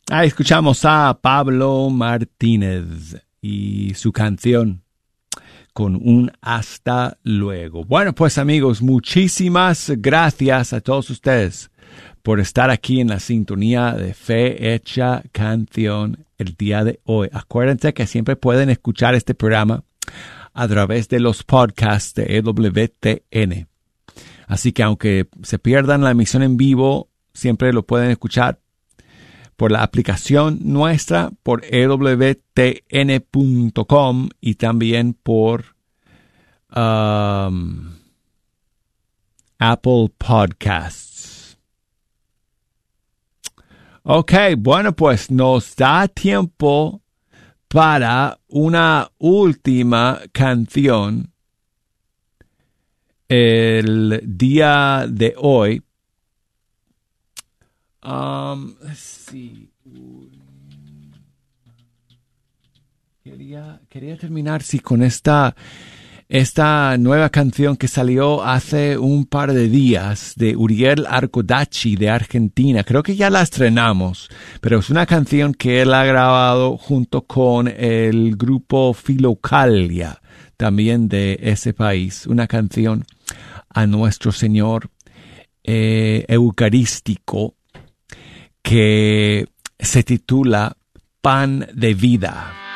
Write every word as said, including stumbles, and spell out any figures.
Ahí escuchamos a Pablo Martínez y su canción con un hasta luego. Bueno, pues amigos, muchísimas gracias a todos ustedes por estar aquí en la sintonía de Fe Hecha Canción el día de hoy. Acuérdense que siempre pueden escuchar este programa a través de los podcasts de E W T N. Así que aunque se pierdan la emisión en vivo, siempre lo pueden escuchar por la aplicación nuestra, por E W T N punto com y también por um, Apple Podcasts. Ok, bueno, pues nos da tiempo para una última canción el día de hoy. Um, let's see. Quería, quería terminar sí, con esta, esta nueva canción que salió hace un par de días de Uriel Arcodachi de Argentina. Creo que ya la estrenamos, pero es una canción que él ha grabado junto con el grupo Filocalia, también de ese país. Una canción a nuestro Señor eh, eucarístico que se titula Pan de Vida.